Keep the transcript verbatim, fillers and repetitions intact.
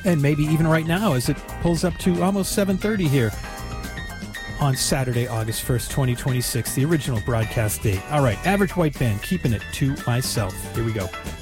And maybe even right now as it pulls up to almost seven thirty here on Saturday, August first, twenty twenty-six, the original broadcast date. All right, Average White Band, keeping it to myself. Here we go.